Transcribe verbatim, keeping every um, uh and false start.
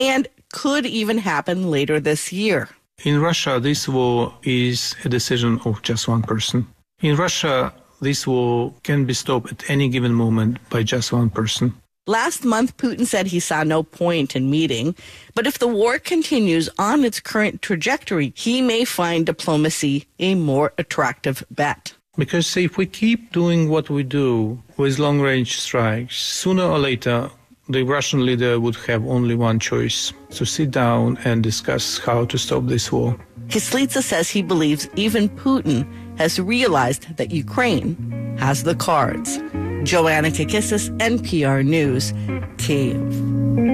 and could even happen later this year. In Russia, this war is a decision of just one person. In Russia, this war can be stopped at any given moment by just one person. Last month, Putin said he saw no point in meeting, but if the war continues on its current trajectory, he may find diplomacy a more attractive bet. Because if we keep doing what we do with long-range strikes, sooner or later, the Russian leader would have only one choice: to sit down and discuss how to stop this war. Kislitsa says he believes even Putin has realized that Ukraine has the cards. Joanna Kakissis, N P R News, Kyiv.